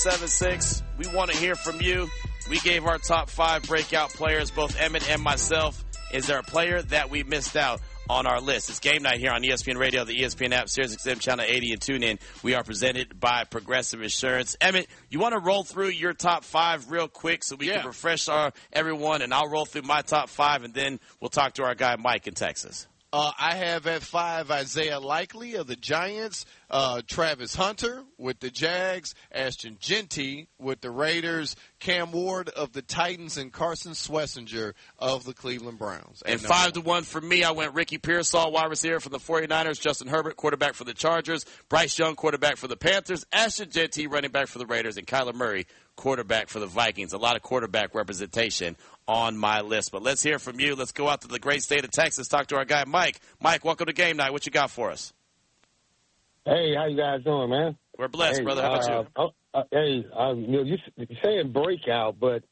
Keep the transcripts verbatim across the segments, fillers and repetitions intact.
seven six. We want to hear from you. We gave our top five breakout players, both Emmett and myself. Is there a player that we missed out on our list? It's game night here on E S P N Radio, the E S P N app, Sirius X M Channel eighty, and TuneIn. We are presented by Progressive Insurance. Emmett, you want to roll through your top five real quick so we yeah. can refresh our everyone, and I'll roll through my top five, and then we'll talk to our guy Mike in Texas. Uh, I have at five Isaiah Likely of the Giants, uh, Travis Hunter with the Jags, Ashton Jeanty with the Raiders, Cam Ward of the Titans, and Carson Schlesinger of the Cleveland Browns. And five to one for me, I went Ricky Pearsall, wide receiver for the 49ers, Justin Herbert, quarterback for the Chargers, Bryce Young, quarterback for the Panthers, Ashton Jeanty, running back for the Raiders, and Kyler Murray, quarterback for the Vikings. A lot of quarterback representation on my list. But let's hear from you. Let's go out to the great state of Texas, talk to our guy Mike. Mike, welcome to Game Night. What you got for us? Hey, how you guys doing, man? We're blessed, hey, brother. How about uh, you? Uh, uh, hey, um, you know, you're saying breakout, but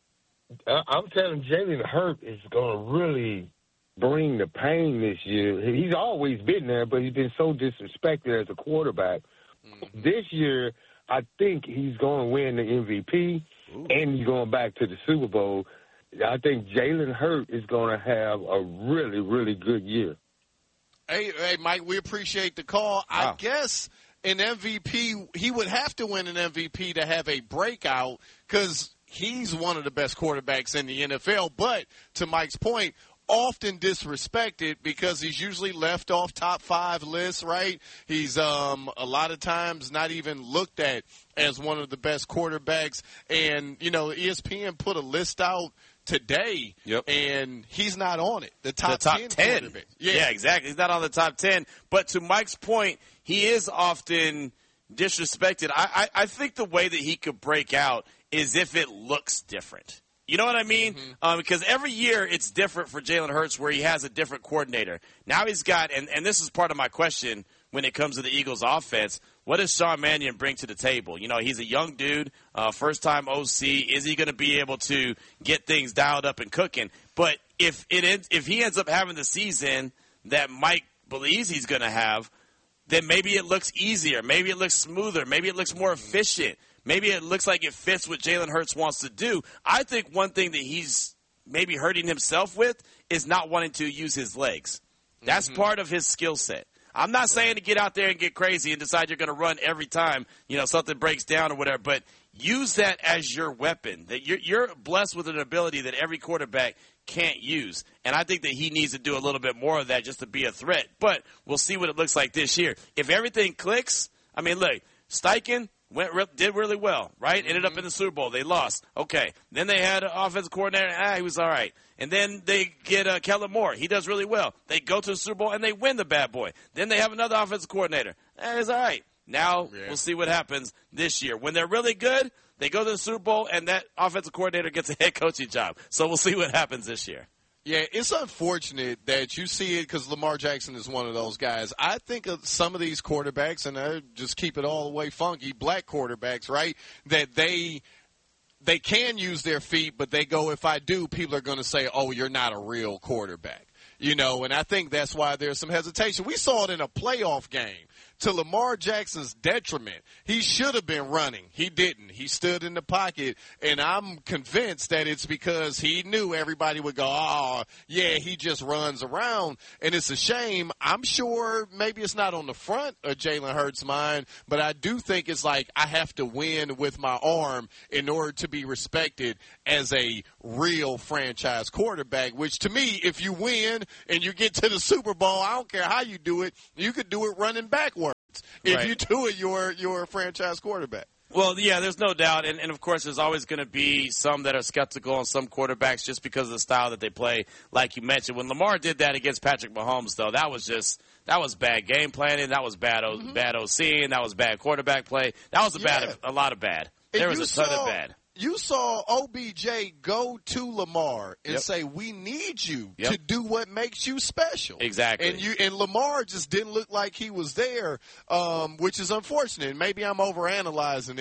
uh, I'm telling Jalen Hurts is going to really bring the pain this year. He's always been there, but he's been so disrespected as a quarterback. Mm-hmm. This year, I think he's going to win the M V P, Ooh. and he's going back to the Super Bowl. I think Jalen Hurts is going to have a really, really good year. Hey, hey, Mike, we appreciate the call. Wow. I guess an M V P, he would have to win an M V P to have a breakout because he's one of the best quarterbacks in the N F L. But to Mike's point, often disrespected because he's usually left off top five lists, right? He's um, a lot of times not even looked at as one of the best quarterbacks. And, you know, E S P N put a list out today, yep. and he's not on it. The top, the top ten. ten. Yeah. yeah, exactly. He's not on the top ten. But to Mike's point, he is often disrespected. I, I, I think the way that he could break out is if it looks different. You know what I mean? Mm-hmm. Um, because every year it's different for Jalen Hurts where he has a different coordinator. Now he's got, and, and this is part of my question when it comes to the Eagles offense, what does Sean Mannion bring to the table? You know, he's a young dude, uh, first-time O C. Is he going to be able to get things dialed up and cooking? But if it ends, if he ends up having the season that Mike believes he's going to have, then maybe it looks easier. Maybe it looks smoother. Maybe it looks more efficient. Maybe it looks like it fits what Jalen Hurts wants to do. I think one thing that he's maybe hurting himself with is not wanting to use his legs. That's mm-hmm. part of his skill set. I'm not saying to get out there and get crazy and decide you're going to run every time, you know, something breaks down or whatever, but use that as your weapon. That you're, you're blessed with an ability that every quarterback can't use. And I think that he needs to do a little bit more of that just to be a threat. But we'll see what it looks like this year. If everything clicks, I mean, look, Steichen went did really well, right? Mm-hmm. Ended up in the Super Bowl. They lost. Okay. Then they had an offensive coordinator. Ah, he was all right. And then they get uh, Kellen Moore. He does really well. They go to the Super Bowl, and they win the bad boy. Then they have another offensive coordinator. Eh, it's all right. Now yeah. we'll see what happens this year. When they're really good, they go to the Super Bowl, and that offensive coordinator gets a head coaching job. So we'll see what happens this year. Yeah, it's unfortunate that you see it because Lamar Jackson is one of those guys. I think of some of these quarterbacks, and I just keep it all the way funky, black quarterbacks, right, that they – they can use their feet, but they go, if I do, people are going to say, oh, you're not a real quarterback. You know, and I think that's why there's some hesitation. We saw it in a playoff game. To Lamar Jackson's detriment, he should have been running. He didn't. He stood in the pocket, and I'm convinced that it's because he knew everybody would go, oh, yeah, he just runs around, and it's a shame. I'm sure maybe it's not on the front of Jalen Hurts' mind, but I do think it's like I have to win with my arm in order to be respected as a real franchise quarterback, which to me, if you win and you get to the Super Bowl, I don't care how you do it, you could do it running backwards. If right. you do it, you're, you're a franchise quarterback. Well, yeah, there's no doubt. And, and of course, there's always going to be some that are skeptical on some quarterbacks just because of the style that they play, like you mentioned. When Lamar did that against Patrick Mahomes, though, that was just – that was bad game planning. That was bad o- mm-hmm. bad OCing. That was bad quarterback play. That was a, yeah. bad, a lot of bad. There was a ton saw, of bad. You saw O B J go to Lamar and yep. say, we need you yep. to do what makes you special. Exactly. And you and Lamar just didn't look like he was there, um, which is unfortunate. Maybe I'm overanalyzing it,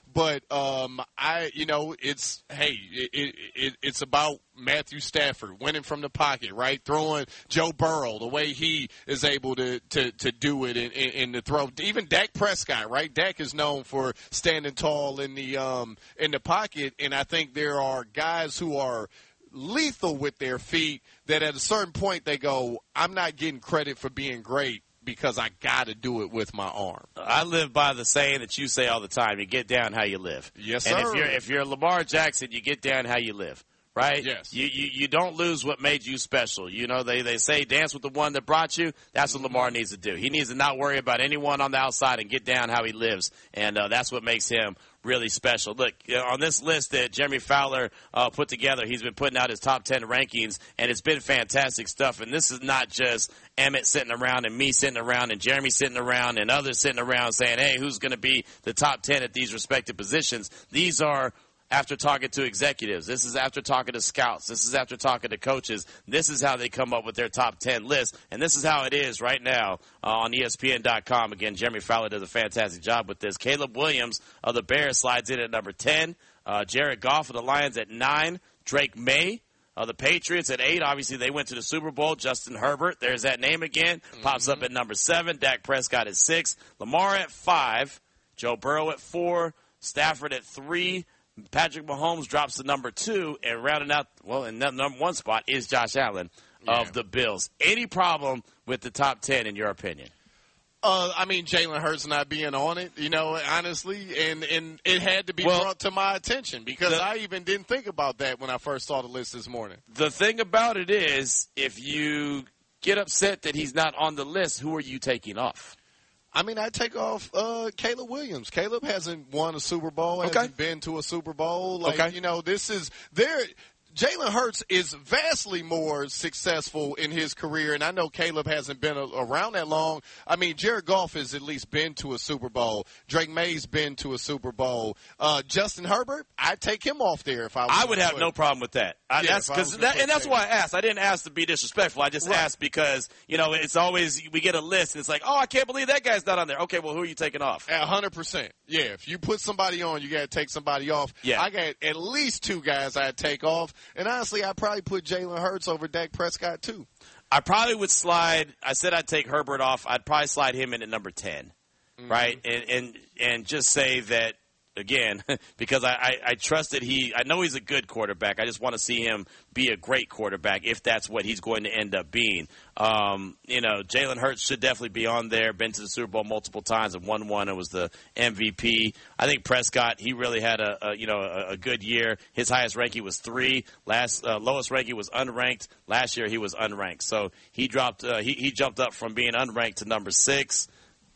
But um, I, you know, it's hey, it, it, it's about Matthew Stafford winning from the pocket, right? Throwing Joe Burrow the way he is able to to, to do it in, in, in the throw. Even Dak Prescott, right? Dak is known for standing tall in the um in the pocket, and I think there are guys who are lethal with their feet that at a certain point they go, I'm not getting credit for being great because I got to do it with my arm. I live by the saying that you say all the time, you get down how you live. Yes, and sir. And if you're, if you're Lamar Jackson, you get down how you live, right? Yes. You, you, you don't lose what made you special. You know, they, they say dance with the one that brought you. That's what Lamar needs to do. He needs to not worry about anyone on the outside and get down how he lives, and uh, that's what makes him really special. Look, on this list that Jeremy Fowler uh, put together, he's been putting out his top ten rankings, and it's been fantastic stuff. And this is not just Emmett sitting around and me sitting around and Jeremy sitting around and others sitting around saying, hey, who's going to be the top ten at these respective positions? These are after talking to executives. This is after talking to scouts. This is after talking to coaches. This is how they come up with their top ten list. And this is how it is right now uh, on E S P N dot com. Again, Jeremy Fowler does a fantastic job with this. Caleb Williams of the Bears slides in at number ten. Uh, Jared Goff of the Lions at nine. Drake May of the Patriots at eight. Obviously, they went to the Super Bowl. Justin Herbert, there's that name again. Pops mm-hmm. up at number seven. Dak Prescott at six. Lamar at five. Joe Burrow at four. Stafford at three. Patrick Mahomes drops to number two, and rounding out, well, in that number one spot is Josh Allen yeah. of the Bills. Any problem with the top ten, in your opinion? Uh, I mean, Jalen Hurts not being on it, you know, honestly, and, and it had to be well, brought to my attention because the, I even didn't think about that when I first saw the list this morning. The thing about it is, if you get upset that he's not on the list, who are you taking off? I mean, I take off uh, Caleb Williams. Caleb hasn't won a Super Bowl, okay. hasn't been to a Super Bowl. Like, okay. you know, this is there. Jalen Hurts is vastly more successful in his career, and I know Caleb hasn't been a, around that long. I mean, Jared Goff has at least been to a Super Bowl. Drake May's been to a Super Bowl. Uh, Justin Herbert, I'd take him off there if I was. I would have play. no problem with that. I, yeah, that's because that, and that's why I asked. I didn't ask to be disrespectful. I just right. asked because, you know, it's always we get a list, and it's like, oh, I can't believe that guy's not on there. Okay, well, who are you taking off? A hundred percent. Yeah, if you put somebody on, you got to take somebody off. Yeah. I got at least two guys I'd take off, and honestly, I probably put Jalen Hurts over Dak Prescott too. I probably would slide. I said I'd take Herbert off. I'd probably slide him in at number ten, mm-hmm. right? And and and just say that again because I, I I trust that he. I know he's a good quarterback. I just want to see him be a great quarterback if that's what he's going to end up being. Um, you know, Jalen Hurts should definitely be on there. Been to the Super Bowl multiple times and won one. It was the M V P. I think Prescott, he really had a, a you know a, a good year. His highest ranking was three. Last uh, lowest ranking was unranked. Last year he was unranked. So he dropped. Uh, he he jumped up from being unranked to number six.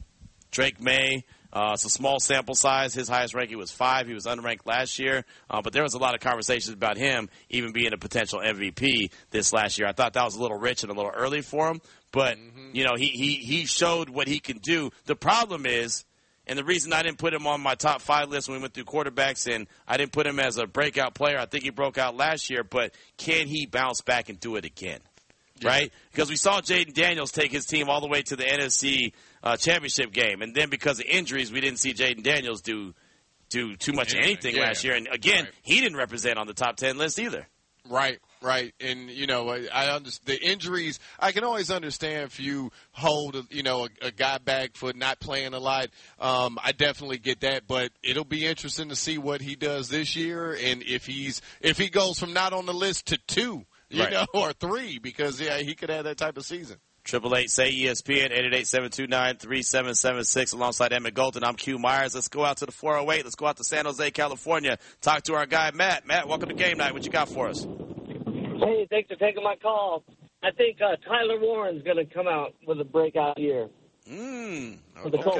Drake May. Uh, it's a small sample size. His highest ranking was five. He was unranked last year. Uh, but there was a lot of conversations about him even being a potential M V P this last year. I thought that was a little rich and a little early for him. But, mm-hmm. you know, he, he, he showed what he can do. The problem is, and the reason I didn't put him on my top five list when we went through quarterbacks, and I didn't put him as a breakout player. I think he broke out last year. But can he bounce back and do it again? Yeah. Right? Because we saw Jaden Daniels take his team all the way to the N F C uh, championship game. And then because of injuries, we didn't see Jaden Daniels do do too much of anything yeah. last year. And, again, right. he didn't represent on the top ten list either. Right, right. And, you know, I, I understand the injuries. I can always understand if you hold, a, you know, a, a guy back for not playing a lot. Um, I definitely get that. But it'll be interesting to see what he does this year and if he's if he goes from not on the list to two. You right. know, or three, because, yeah, he could have that type of season. Triple eight say E S P N, eight eight eight, seven two nine, three seven seven six. Alongside Emmett Golden, I'm Q Myers. Let's go out to the four oh eight. Let's go out to San Jose, California. Talk to our guy, Matt. Matt, welcome to Game Night. What you got for us? Hey, thanks for taking my call. I think uh, Tyler Warren's going to come out with a breakout year. Mm, for the okay.